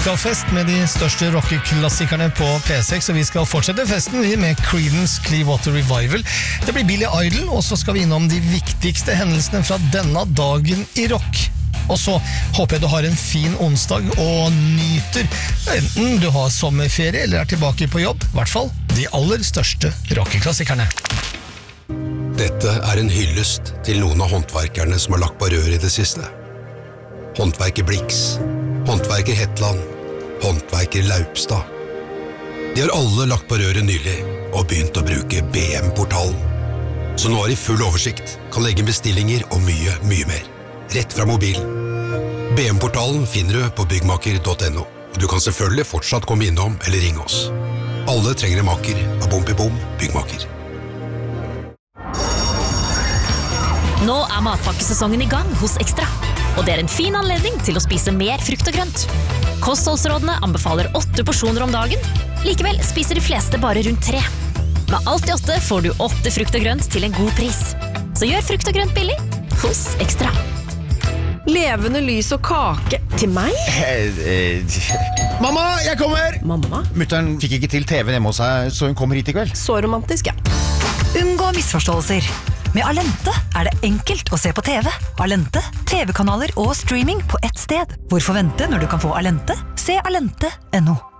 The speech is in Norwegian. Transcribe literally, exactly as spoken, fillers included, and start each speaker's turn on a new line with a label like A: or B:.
A: skal fest med de største rockeklassikerne på P seks, og vi skal fortsette festen med Creedence Clearwater Revival. Det blir Billy Idol, og så skal vi innom de viktigste hendelsene fra denne dagen i rock. Og så håper jeg du har en fin onsdag og nyter, enten du har sommerferie eller er tilbake på jobb, i hvert fall de aller største rockeklassikerne.
B: Dette er en hyllest til noen av håndverkerne som har lagt på rør i det siste. Håndverker Blix, håndverker Hetland, håndverker Laupstad. De har alle lagt på røret nylig og begynt å bruke B M-portalen. Så nå har de full oversikt, kan legge bestillinger og mye, mye mer. Rett fra mobilen. B M-portalen finner du på byggmaker punktum no, og du kan selvfølgelig fortsatt komme innom eller ringe oss. Alle trenger en maker av Bompibom Byggmaker.
C: Nå er matpakkesesongen i gang hos Ekstra, og det er en fin anledning til å spise mer frukt og grønt. Kostholdsrådene anbefaler åtte porsjoner om dagen, likevel spiser de fleste bare rundt tre. Med alt i åtte får du åtte frukt og grønt til en god pris. Så gjør frukt og grønt billig hos Ekstra.
D: Levende lys og kake til meg?
E: Mamma, jeg kommer!
D: Mamma?
E: Mutteren fikk ikke til T V hjemme hos seg, så hun kommer hit i kveld.
D: Så romantisk, ja.
F: Unngå misforståelser. Med Alente er det enkelt å se på T V. Alente, T V-kanaler og streaming på ett sted. Hvorfor vente når du kan få Alente? Se alente punktum no.